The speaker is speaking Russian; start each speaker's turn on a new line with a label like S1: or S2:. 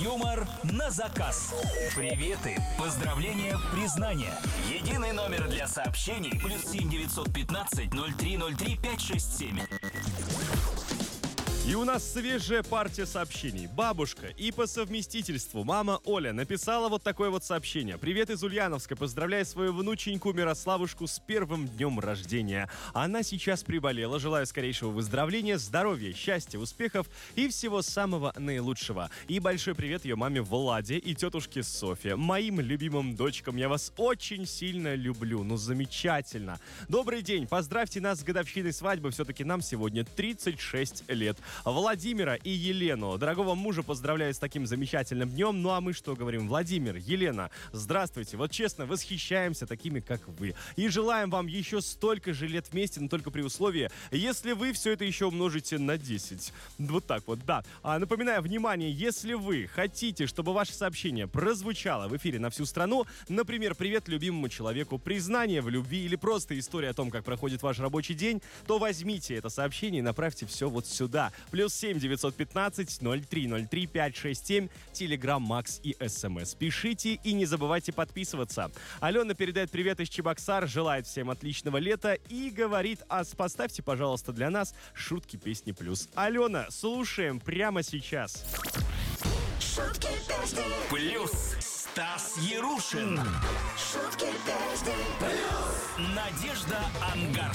S1: Юмор на заказ. Приветы, поздравления, признания. Единый номер для сообщений +7 915 0303 567.
S2: И у нас свежая партия сообщений. Бабушка и по совместительству мама Оля написала вот такое вот сообщение. Привет из Ульяновска. Поздравляю свою внученьку Мирославушку с первым днем рождения. Она сейчас приболела. Желаю скорейшего выздоровления, здоровья, счастья, успехов и всего самого наилучшего. И большой привет ее маме Владе и тетушке Софье. Моим любимым дочкам. Я вас очень сильно люблю. Ну, замечательно. Добрый день. Поздравьте нас с годовщиной свадьбы. Все-таки нам сегодня 36 лет. Владимира и Елену. Дорогого мужа поздравляю с таким замечательным днем. Ну а мы что говорим? Владимир, Елена, здравствуйте. Вот честно, восхищаемся такими, как вы. И желаем вам еще столько же лет вместе, но только при условии, если вы все это еще умножите на 10. Вот так вот, да. Напоминаю, внимание, если вы хотите, чтобы ваше сообщение прозвучало в эфире на всю страну, например, привет любимому человеку, признание в любви или просто история о том, как проходит ваш рабочий день, то возьмите это сообщение и направьте все вот сюда. +7 915 0303 567, Телеграм, Макс и СМС. Пишите и не забывайте подписываться. Алена передает привет из Чебоксар, желает всем отличного лета и говорит: поставьте, пожалуйста, для нас шутки песни плюс. Алена, слушаем прямо сейчас.
S3: Шутки песни
S1: Плюс Стас Ярушин.
S3: Шутки песни
S1: Надежда Ангарская.